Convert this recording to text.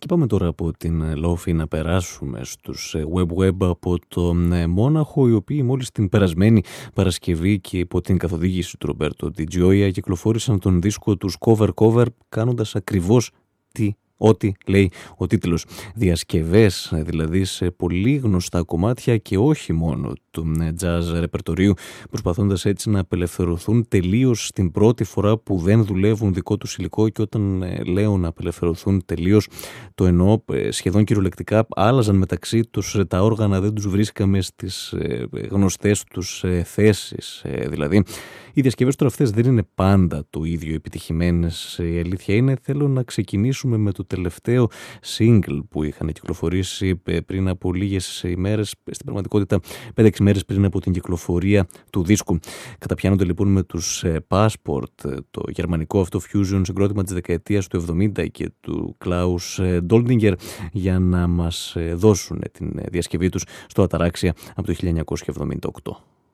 Και πάμε τώρα από την Λόφη να περάσουμε στους Web από τον Μόναχο, οι οποίοι μόλις την περασμένη Παρασκευή και υπό την καθοδήγηση του Ρομπέρτο Ντι Τζόια κυκλοφόρησαν τον δίσκο τους cover κάνοντας ακριβώς ό,τι λέει ο τίτλος. Διασκευές δηλαδή σε πολύ γνωστά κομμάτια και όχι μόνο του jazz ρεπερτορίου, προσπαθώντας έτσι να απελευθερωθούν τελείως την πρώτη φορά που δεν δουλεύουν δικό τους υλικό. Και όταν λέω να απελευθερωθούν τελείως, το εννοώ σχεδόν κυριολεκτικά. Άλλαζαν μεταξύ τους τα όργανα, δεν τους βρίσκαμε στις γνωστές τους θέσεις. Δηλαδή οι διασκευές τώρα αυτές δεν είναι πάντα το ίδιο επιτυχημένες. Η αλήθεια είναι, θέλω να ξεκινήσουμε με το τελευταίο single που είχαν κυκλοφορήσει πριν από λίγες ημέρες, στην πραγματικότητα 5-6 μέρες πριν από την κυκλοφορία του δίσκου. Καταπιάνονται λοιπόν με τους Passport, το γερμανικό αυτό fusion συγκρότημα της δεκαετίας του 70 και του Klaus Doldinger, για να μας δώσουν την διασκευή τους στο Αταράξια από το 1978.